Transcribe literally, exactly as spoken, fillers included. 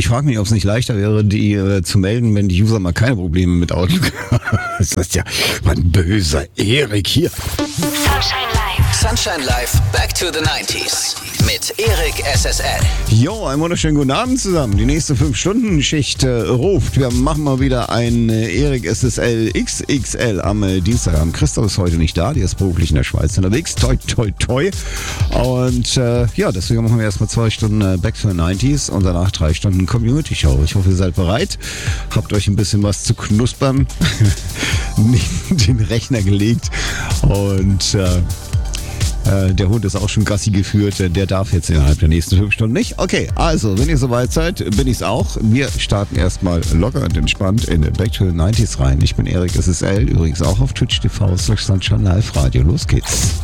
Ich frage mich, ob es nicht leichter wäre, die äh, zu melden, wenn die User mal keine Probleme mit Outlook haben. Das ist ja mein böser Erik hier. Sunshine Live. Sunshine Live, back to the nineties. Mit Erik S S L. Jo, einen wunderschönen guten Abend zusammen. Die nächste fünf Stunden Schicht äh, ruft. Wir machen mal wieder ein äh, Erik S S L X X L am äh, Dienstagabend. Christoph ist heute nicht da, die ist beruflich in der Schweiz unterwegs. Toi, toi, toi. Und äh, ja, deswegen machen wir erstmal zwei Stunden äh, Back to the nineties und danach drei Stunden Community Show. Ich hoffe, ihr seid bereit. Habt euch ein bisschen was zu knuspern neben den Rechner gelegt und äh, der Hund ist auch schon Gassi geführt, der darf jetzt innerhalb der nächsten fünf Stunden nicht. Okay, also, wenn ihr soweit seid, bin ich's auch. Wir starten erstmal locker und entspannt in Back to the nineties rein. Ich bin Erik S S L, übrigens auch auf Twitch T V slash Sunshine Live Radio. Los geht's.